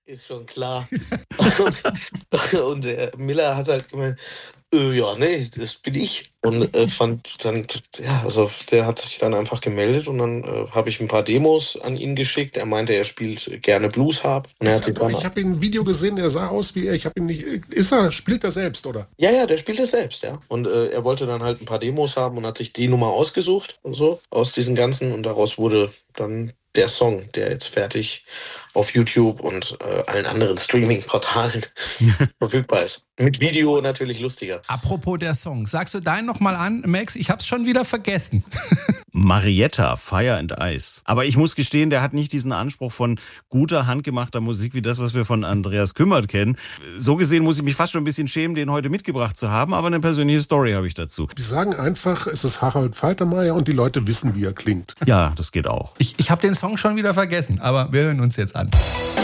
Ist schon klar. Und der Miller hat halt gemeint, ja, nee, das bin ich. Und fand dann, ja, also der hat sich dann einfach gemeldet und dann habe ich ein paar Demos an ihn geschickt. Er meinte, er spielt gerne Blues-Harp. Und er hat sich dann, Ich habe ein Video gesehen, der sah aus wie er. Ich habe ihn nicht. Spielt er selbst, oder? ja, der spielt es selbst, ja. Und er wollte dann halt ein paar Demos haben und hat sich die Nummer ausgesucht und so aus diesen ganzen. Und daraus wurde dann der Song, der jetzt fertig auf YouTube und allen anderen Streaming-Portalen verfügbar ist. Mit Video natürlich lustiger. Apropos der Song, sagst du deinen nochmal an, Max? Ich hab's schon wieder vergessen. Marietta, Fire and Ice. Aber ich muss gestehen, der hat nicht diesen Anspruch von guter, handgemachter Musik wie das, was wir von Andreas Kümmert kennen. So gesehen muss ich mich fast schon ein bisschen schämen, den heute mitgebracht zu haben, aber eine persönliche Story habe ich dazu. Wir sagen einfach, es ist Harald Faltermeier und die Leute wissen, wie er klingt. Ja, das geht auch. Ich habe den Song schon wieder vergessen, aber wir hören uns jetzt an.